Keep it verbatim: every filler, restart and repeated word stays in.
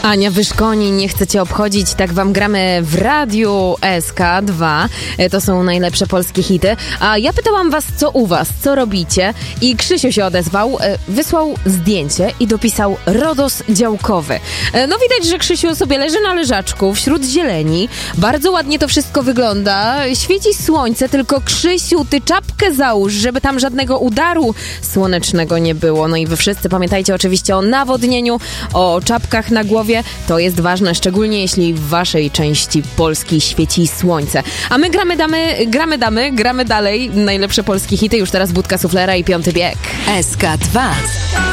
Ania Wyszkoni, nie chcecie obchodzić, tak wam gramy w radiu S K dwa. To są najlepsze polskie hity. A ja pytałam was, co u was, co robicie? I Krzysiu się odezwał, wysłał zdjęcie i dopisał RODOS działkowy. No widać, że Krzysiu sobie leży na leżaczku wśród zieleni. Bardzo ładnie to wszystko wygląda. Świeci słońce, tylko Krzysiu, ty czapkę załóż, żeby tam żadnego udaru słonecznego nie było. No i wy wszyscy pamiętajcie oczywiście o nawodnieniu, o czapkach na głowie. To jest ważne, szczególnie jeśli w waszej części Polski świeci słońce. A my gramy damy, gramy damy, gramy dalej. Najlepsze polskie hity. Już teraz Budka Suflera i Piąty Bieg. S K dwa.